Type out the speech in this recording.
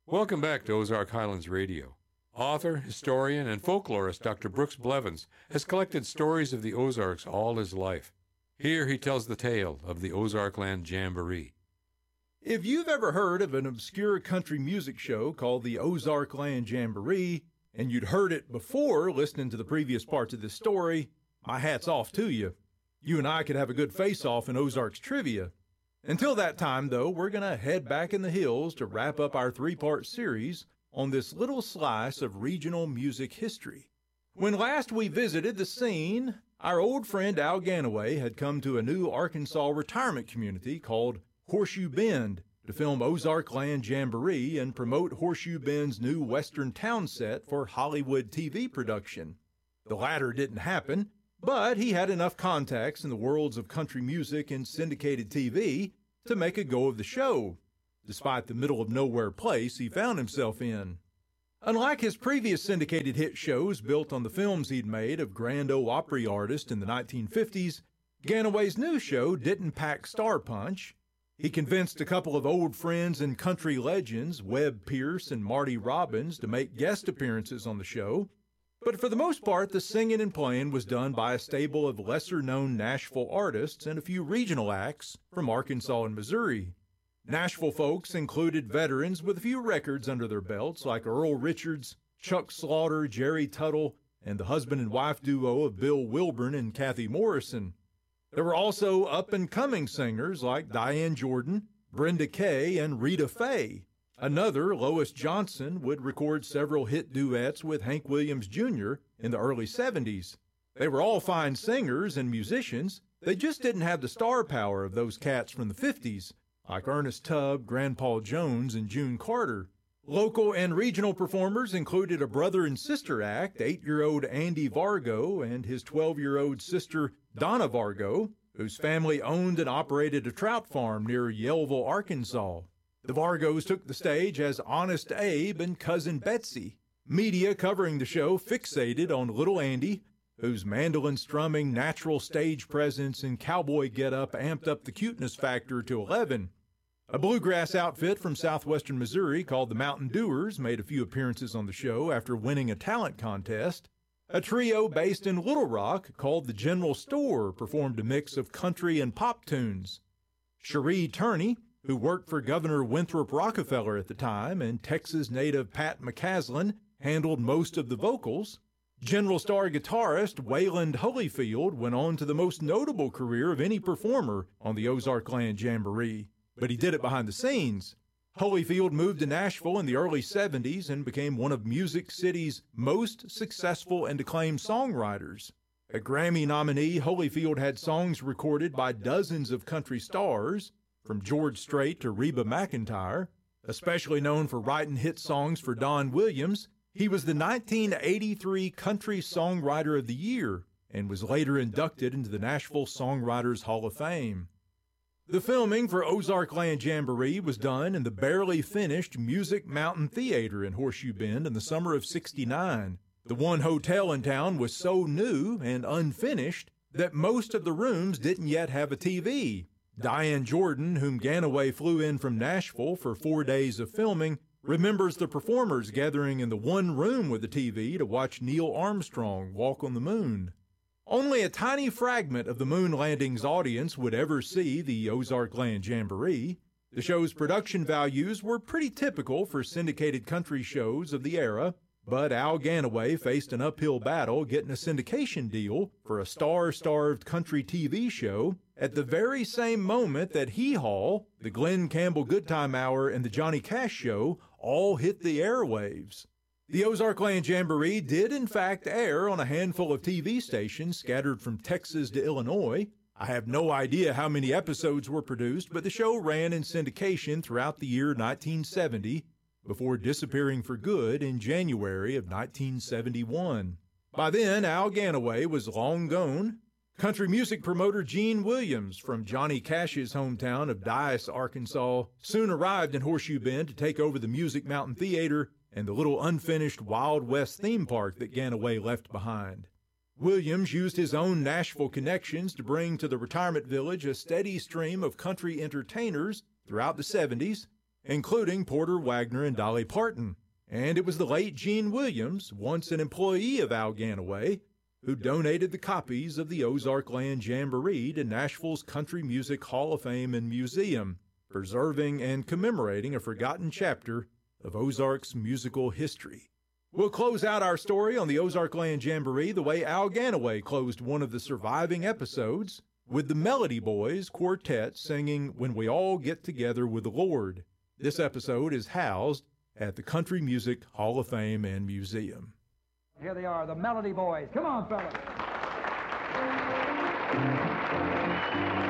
Welcome back to Ozark Highlands Radio. Author, historian, and folklorist Dr. Brooks Blevins has collected stories of the Ozarks all his life. Here he tells the tale of the Ozarkland Jamboree. If you've ever heard of an obscure country music show called the Ozarkland Jamboree, and you'd heard it before listening to the previous parts of this story, my hat's off to you. You and I could have a good face-off in Ozarks trivia. Until that time, though, we're going to head back in the hills to wrap up our three-part series on this little slice of regional music history. When last we visited the scene, our old friend Al Ganaway had come to a new Arkansas retirement community called Horseshoe Bend to film Ozarkland Jamboree and promote Horseshoe Bend's new Western town set for Hollywood TV production. The latter didn't happen, but he had enough contacts in the worlds of country music and syndicated TV to make a go of the show, despite the middle-of-nowhere place he found himself in. Unlike his previous syndicated hit shows built on the films he'd made of Grand Ole Opry artists in the 1950s, Ganaway's new show didn't pack star punch. He convinced a couple of old friends and country legends, Webb Pierce and Marty Robbins, to make guest appearances on the show. But for the most part, the singing and playing was done by a stable of lesser-known Nashville artists and a few regional acts from Arkansas and Missouri. Nashville folks included veterans with a few records under their belts like Earl Richards, Chuck Slaughter, Jerry Tuttle, and the husband and wife duo of Bill Wilburn and Kathy Morrison. There were also up-and-coming singers like Diane Jordan, Brenda Kay, and Rita Fay. Another, Lois Johnson, would record several hit duets with Hank Williams Jr. in the early 70s. They were all fine singers and musicians. They just didn't have the star power of those cats from the 50s, like Ernest Tubb, Grandpa Jones, and June Carter. Local and regional performers included a brother and sister act, 8-year-old Andy Vargo and his 12-year-old sister Donna Vargo, whose family owned and operated a trout farm near Yellville, Arkansas. The Vargos took the stage as Honest Abe and Cousin Betsy. Media covering the show fixated on Little Andy, whose mandolin-strumming, natural stage presence, and cowboy getup amped up the cuteness factor to 11. A bluegrass outfit from southwestern Missouri called the Mountain Dewars made a few appearances on the show after winning a talent contest. A trio based in Little Rock called the General Store performed a mix of country and pop tunes. Cherie Turney, who worked for Governor Winthrop Rockefeller at the time, and Texas native Pat McCaslin handled most of the vocals. General Star guitarist Wayland Holyfield went on to the most notable career of any performer on the Ozarkland Jamboree, but he did it behind the scenes. Holyfield moved to Nashville in the early 70s and became one of Music City's most successful and acclaimed songwriters. A Grammy nominee, Holyfield had songs recorded by dozens of country stars, from George Strait to Reba McEntire. Especially known for writing hit songs for Don Williams, he was the 1983 Country Songwriter of the Year and was later inducted into the Nashville Songwriters Hall of Fame. The filming for Ozarkland Jamboree was done in the barely finished Music Mountain Theater in Horseshoe Bend in the summer of '69. The one hotel in town was so new and unfinished that most of the rooms didn't yet have a TV. Diane Jordan, whom Ganaway flew in from Nashville for 4 days of filming, remembers the performers gathering in the one room with the TV to watch Neil Armstrong walk on the moon. Only a tiny fragment of the moon landing's audience would ever see the Ozarkland Jamboree. The show's production values were pretty typical for syndicated country shows of the era, but Al Ganaway faced an uphill battle getting a syndication deal for a star-starved country TV show at the very same moment that Hee Haw, the Glenn Campbell Goodtime Hour, and the Johnny Cash Show all hit the airwaves. The Ozarkland Jamboree did in fact air on a handful of TV stations scattered from Texas to Illinois. I have no idea how many episodes were produced, but the show ran in syndication throughout the year 1970, before disappearing for good in January of 1971. By then, Al Ganaway was long gone. Country music promoter Gene Williams from Johnny Cash's hometown of Dyess, Arkansas, soon arrived in Horseshoe Bend to take over the Music Mountain Theater and the little unfinished Wild West theme park that Ganaway left behind. Williams used his own Nashville connections to bring to the retirement village a steady stream of country entertainers throughout the 70s, including Porter Wagoner and Dolly Parton. And it was the late Gene Williams, once an employee of Al Ganaway, who donated the copies of the Ozark Land Jamboree to Nashville's Country Music Hall of Fame and Museum, preserving and commemorating a forgotten chapter of Ozark's musical history. We'll close out our story on the Ozark Land Jamboree the way Al Ganaway closed one of the surviving episodes, with the Melody Boys Quartet singing When We All Get Together with the Lord. This episode is housed at the Country Music Hall of Fame and Museum. Here they are, the Melody Boys. Come on, fellas.